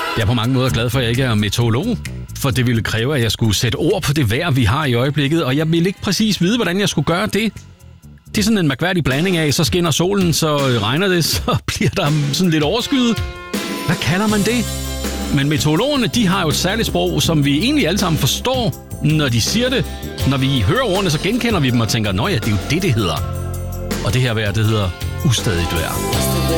Jeg er på mange måder glad for, at jeg ikke er meteorolog, for det ville kræve, at jeg skulle sætte ord på det vejr, vi har i øjeblikket, og jeg ville ikke præcis vide, hvordan jeg skulle gøre det. Det er sådan en mærkværdig blanding af, så skinner solen, så regner det, så bliver der sådan lidt overskyet. Hvad kalder man det? Men meteorologerne, de har jo et særligt sprog, som vi egentlig alle sammen forstår, når de siger det. Når vi hører ordene, så genkender vi dem og tænker, nå ja, det er jo det hedder. Og det her vejr, det hedder ustadigt vejr.